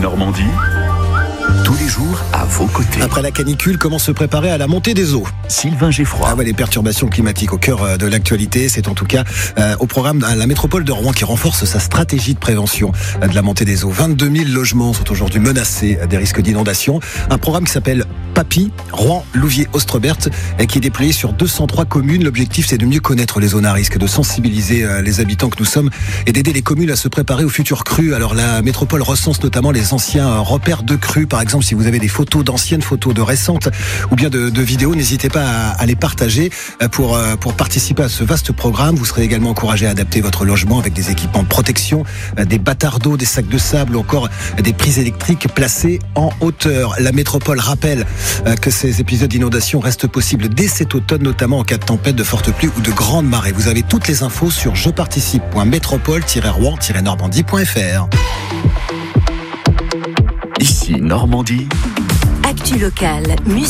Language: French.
Normandie, tous les jours à vos côtés. Après la canicule, comment se préparer à la montée des eaux ? Sylvain Geffroy. Les perturbations climatiques au cœur de l'actualité, c'est en tout cas au programme la métropole de Rouen qui renforce sa stratégie de prévention de la montée des eaux. 22 000 logements sont aujourd'hui menacés des risques d'inondation. Un programme qui s'appelle PAPI, Rouen, Louviers, Ostrebert, qui est déployé sur 203 communes. L'objectif, c'est de mieux connaître les zones à risque, de sensibiliser les habitants que nous sommes et d'aider les communes à se préparer aux futures crues. Alors la métropole recense notamment les anciens repères de crues. Par exemple, si vous avez des photos d'anciennes, photos de récentes ou bien de vidéos, n'hésitez pas à les partager pour participer à ce vaste programme. Vous serez également encouragé à adapter votre logement avec des équipements de protection, des bâtards d'eau, des sacs de sable ou encore des prises électriques placées en hauteur. La métropole rappelle que ces épisodes d'inondation restent possibles dès cet automne, notamment en cas de tempête, de fortes pluies ou de grandes marées. Vous avez toutes les infos sur jeparticipe.métropole-rouen-normandie.fr. Ici Normandie. Actu locale, musique.